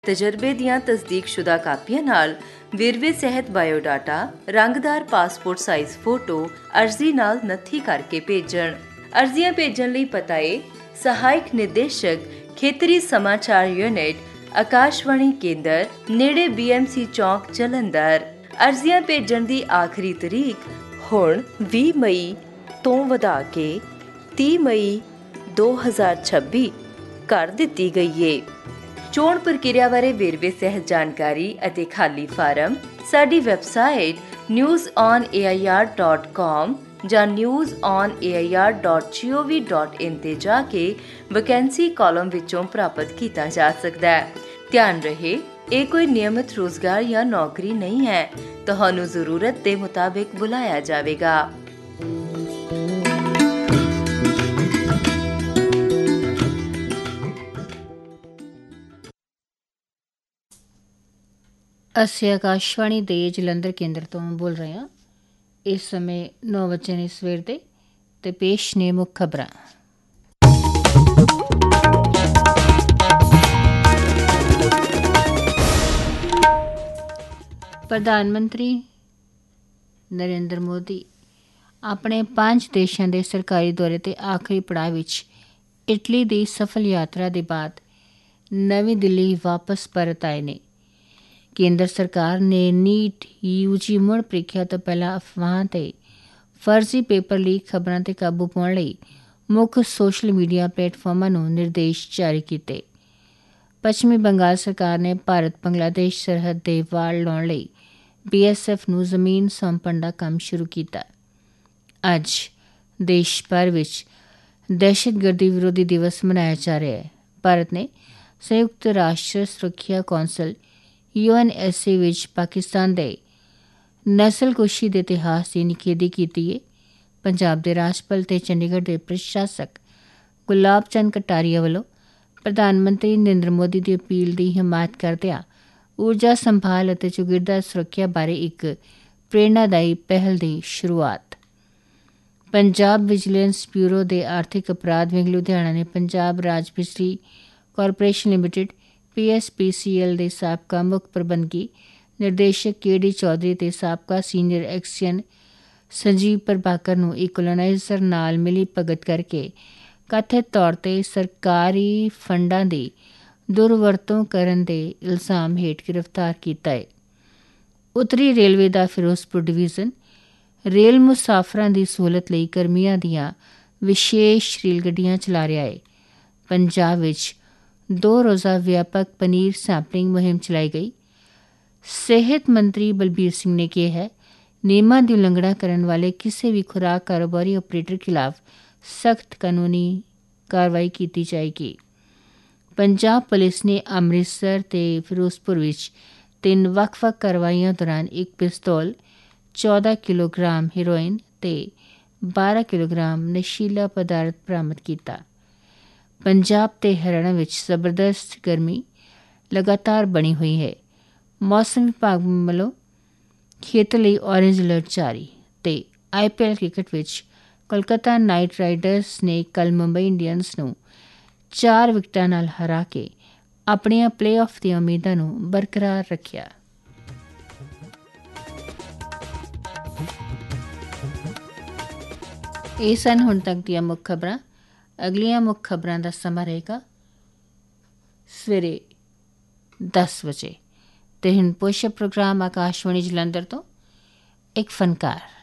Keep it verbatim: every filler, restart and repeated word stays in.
ਤਜਰਬੇ ਦੀਆਂ ਤਸਦੀਕਸ਼ੁਦਾ ਕਾਪੀਆਂ ਨਾਲ ਵੇਰਵੇ ਸਹਿਤ ਬਾਇਓਡਾਟਾ, ਰੰਗਦਾਰ ਪਾਸਪੋਰਟ ਸਾਈਜ਼ ਫੋਟੋ ਅਰਜ਼ੀ ਨਾਲ ਨੱਥੀ ਕਰਕੇ ਭੇਜਣ। ਅਰਜ਼ੀਆਂ ਭੇਜਣ ਲਈ ਪਤਾ ਹੈ ਸਹਾਇਕ ਨਿਰਦੇਸ਼ਕ, ਖੇਤਰੀ ਸਮਾਚਾਰ ਯੂਨਿਟ, ਆਕਾਸ਼ਵਾਣੀ ਕੇਂਦਰ, ਨੇੜੇ ਬੀ ਐਮ ਸੀ ਚੌਕ, ਜਲੰਧਰ। ਅਰਜ਼ੀਆਂ ਭੇਜਣ ਦੀ ਆਖਰੀ ਤਰੀਕ ਹੁਣ ਵੀਹ ਮਈ ਤੋਂ ਵਧਾ ਕੇ ਤੀਹ ਮਈ ਦੋ ਹਜ਼ਾਰ ਛੱਬੀ ਕਰ ਦਿੱਤੀ ਗਈ ਹੈ। ਚੋਣ ਪ੍ਰਕਿਰਿਆ ਬਾਰੇ ਵੇਰਵੇ ਸਹਿਤ ਜਾਣਕਾਰੀ ਅਤੇ ਖਾਲੀ ਫਾਰਮ ਸਾਡੀ website news on A I R dot com ਜਾਂ news on A I R dot ਜੀ ਓ ਵੀ ਡਾਟ ਇਨ ਤੇ ਜਾ ਕੇ ਵੈਕੈਂਸੀ ਕਾਲਮ ਵਿੱਚੋਂ ਪ੍ਰਾਪਤ ਕੀਤਾ ਜਾ ਸਕਦਾ ਹੈ। ਧਿਆਨ ਰਹੇ, ਇਹ ਕੋਈ ਨਿਯਮਿਤ ਰੋਜ਼ਗਾਰ ਜਾਂ ਨੌਕਰੀ ਨਹੀਂ ਹੈ। ਤੁਹਾਨੂੰ ਜ਼ਰੂਰਤ ਦੇ ਮੁਤਾਬਿਕ ਬੁਲਾਇਆ ਜਾਵੇਗਾ। ਅਸੀਂ ਆਕਾਸ਼ਵਾਣੀ ਦੇ ਜਲੰਧਰ ਕੇਂਦਰ ਤੋਂ ਬੋਲ ਰਹੇ ਹਾਂ। ਇਸ ਸਮੇਂ ਨੌ ਵਜੇ ਨੇ ਸਵੇਰ ਦੇ ਤੇ ਪੇਸ਼ ਨੇ ਮੁੱਖ ਖਬਰਾਂ। ਪ੍ਰਧਾਨ ਮੰਤਰੀ ਨਰਿੰਦਰ ਮੋਦੀ ਆਪਣੇ ਪੰਜ ਦੇਸ਼ਾਂ ਦੇ ਸਰਕਾਰੀ ਦੌਰੇ ਤੇ ਆਖਰੀ ਪੜਾਅ ਵਿੱਚ ਇਟਲੀ ਦੀ ਸਫਲ ਯਾਤਰਾ ਦੇ ਬਾਅਦ ਨਵੀਂ ਦਿੱਲੀ ਵਾਪਸ ਪਰਤ ਆਏ ਨੇ। ਕੇਂਦਰ ਸਰਕਾਰ ਨੇ ਨੀਟ ਯੂ ਜੀ ਮੁੜ ਪ੍ਰੀਖਿਆ ਤੋਂ ਪਹਿਲਾਂ ਅਫਵਾਹਾਂ ਤੇ ਫਰਜ਼ੀ ਪੇਪਰ ਲੀਕ ਖਬਰਾਂ ਤੇ ਕਾਬੂ ਪਾਉਣ ਲਈ ਮੁੱਖ ਸੋਸ਼ਲ ਮੀਡੀਆ ਪਲੇਟਫਾਰਮਾਂ ਨੂੰ ਨਿਰਦੇਸ਼ ਜਾਰੀ ਕੀਤੇ। ਪੱਛਮੀ ਬੰਗਾਲ ਸਰਕਾਰ ਨੇ ਭਾਰਤ ਬੰਗਲਾਦੇਸ਼ ਸਰਹੱਦ ਦੇ ਵਾੜ ਲਾਉਣ ਲਈ ਬੀ ਐਸ ਐਫ ਨੂੰ ਜ਼ਮੀਨ ਸੌਂਪਣ ਦਾ ਕੰਮ ਸ਼ੁਰੂ ਕੀਤਾ। ਅੱਜ ਦੇਸ਼ ਭਰ ਵਿੱਚ ਦਹਿਸ਼ਤਗਰਦੀ ਵਿਰੋਧੀ ਦਿਵਸ ਮਨਾਇਆ ਜਾ ਰਿਹਾ ਹੈ। ਭਾਰਤ ਨੇ ਸੰਯੁਕਤ ਰਾਸ਼ਟਰ ਸੁਰੱਖਿਆ council U N S C ਵਿੱਚ ਪਾਕਿਸਤਾਨ ਦੇ ਨਸਲਕੁਸ਼ੀ ਦੇ ਇਤਿਹਾਸ ਦੀ ਨਿਖੇਧੀ ਕੀਤੀ ਹੈ। ਪੰਜਾਬ ਦੇ ਰਾਜਪਾਲ ਤੇ ਚੰਡੀਗੜ੍ਹ ਦੇ ਪ੍ਰਸ਼ਾਸਕ ਗੁਲਾਬ ਚੰਦ ਕਟਾਰੀਆ ਵੱਲੋਂ ਪ੍ਰਧਾਨ ਮੰਤਰੀ ਨਰਿੰਦਰ ਮੋਦੀ ਦੀ ਅਪੀਲ ਦੀ ਹਮਾਇਤ ਕਰਦਿਆਂ ਊਰਜਾ ਸੰਭਾਲ ਅਤੇ ਚੌਗਿਰਦਾ ਸੁਰੱਖਿਆ ਬਾਰੇ ਇੱਕ ਪ੍ਰੇਰਨਾਦਾਈ ਪਹਿਲ ਦੀ ਸ਼ੁਰੂਆਤ। ਪੰਜਾਬ ਵਿਜੀਲੈਂਸ ਬਿਊਰੋ ਦੇ ਆਰਥਿਕ ਅਪਰਾਧ ਵਿੰਗ ਲੁਧਿਆਣਾ ਨੇ ਪੰਜਾਬ ਰਾਜ ਬਿਜਲੀ corporation limited P S P ਸੀ ਐਲ ਦੇ ਸਾਬਕਾ ਮੁੱਖ ਪ੍ਰਬੰਧਕੀ ਨਿਰਦੇਸ਼ਕ ਕੇ ਡੀ ਚੌਧਰੀ ਤੇ ਸਾਬਕਾ ਸੀਨੀਅਰ ਐਕਸੀਅਨ ਸੰਜੀਵ ਪ੍ਰਭਾਕਰ ਨੂੰ ਇਕੋਲੋਨਾਈਜ਼ਰ ਨਾਲ ਮਿਲੀ ਭਗਤ ਕਰਕੇ ਕਥਿਤ ਤੌਰ ਤੇ ਸਰਕਾਰੀ ਫੰਡਾਂ ਦੀ ਦੁਰਵਰਤੋਂ ਕਰਨ ਦੇ ਇਲਜ਼ਾਮ ਹੇਠ ਗ੍ਰਿਫਤਾਰ ਕੀਤਾ ਹੈ। ਉੱਤਰੀ ਰੇਲਵੇ ਦਾ ਫਿਰੋਜ਼ਪੁਰ ਡਿਵੀਜ਼ਨ ਰੇਲ ਮੁਸਾਫਰਾਂ ਦੀ ਸਹੂਲਤ ਲਈ ਗਰਮੀਆਂ ਦੀਆਂ ਵਿਸ਼ੇਸ਼ ਰੇਲ ਗੱਡੀਆਂ ਚਲਾ ਰਿਹਾ ਹੈ। ਪੰਜਾਬ ਵਿੱਚ ਦੋ ਰੋਜ਼ਾ ਵਿਆਪਕ ਪਨੀਰ ਸੈਂਪਲਿੰਗ ਮੁਹਿੰਮ ਚਲਾਈ ਗਈ। ਸਿਹਤ ਮੰਤਰੀ ਬਲਬੀਰ ਸਿੰਘ ਨੇ ਕਿਹਾ ਹੈ, ਨਿਯਮਾਂ ਦੀ ਉਲੰਘਣਾ ਕਰਨ ਵਾਲੇ ਕਿਸੇ ਵੀ ਖੁਰਾਕ ਕਾਰੋਬਾਰੀ ਆਪਰੇਟਰ ਖਿਲਾਫ ਸਖਤ ਕਾਨੂੰਨੀ ਕਾਰਵਾਈ ਕੀਤੀ ਜਾਏਗੀ। ਪੰਜਾਬ ਪੁਲਿਸ ਨੇ ਅੰਮ੍ਰਿਤਸਰ ਤੇ ਫਿਰੋਜ਼ਪੁਰ ਵਿੱਚ ਤਿੰਨ ਵੱਖ-ਵੱਖ ਕਾਰਵਾਈਆਂ ਦੌਰਾਨ ਇੱਕ ਪਿਸਤੌਲ, ਚੌਦਾਂ ਕਿਲੋਗ੍ਰਾਮ ਹੈਰੋਇਨ ਤੇ ਬਾਰਾਂ ਕਿਲੋਗ੍ਰਾਮ ਨਸ਼ੀਲਾ ਪਦਾਰਥ ਬਰਾਮਦ ਕੀਤਾ। ਪੰਜਾਬ ਤੇ ਹਰਿਆਣਾ ਵਿੱਚ ਜ਼ਬਰਦਸਤ ਗਰਮੀ ਲਗਾਤਾਰ ਬਣੀ ਹੋਈ ਹੈ। ਮੌਸਮ ਵਿਭਾਗ ਵੱਲੋਂ ਖੇਤਰ ਲਈ ਔਰੇਂਜ ਅਲਰਟ ਜਾਰੀ। ਤੇ ਆਈ ਪੀ ਐਲ ਕ੍ਰਿਕਟ ਵਿੱਚ ਕੋਲਕਾਤਾ ਨਾਈਟ ਰਾਈਡਰਸ ਨੇ ਕੱਲ੍ਹ ਮੁੰਬਈ ਇੰਡੀਅਨਸ ਨੂੰ ਚਾਰ ਵਿਕਟਾਂ ਨਾਲ ਹਰਾ ਕੇ ਆਪਣੀਆਂ ਪਲੇਅ-ਆਫ ਦੀਆਂ ਉਮੀਦਾਂ ਨੂੰ ਬਰਕਰਾਰ ਰੱਖਿਆ। ਇਹ ਸਨ ਹੁਣ ਤੱਕ ਦੀਆਂ ਮੁੱਖ ਖਬਰਾਂ। ਅਗਲੀਆਂ ਮੁੱਖ ਖਬਰਾਂ ਦਾ ਸਮਾਂ ਰਹੇਗਾ ਸਵੇਰੇ ਦਸ ਵਜੇ। ਤੇ ਹੁਣ ਪੁਸ਼ ਪ੍ਰੋਗਰਾਮ ਆਕਾਸ਼ਵਾਣੀ ਜਲੰਧਰ ਤੋਂ ਇੱਕ ਫਨਕਾਰ।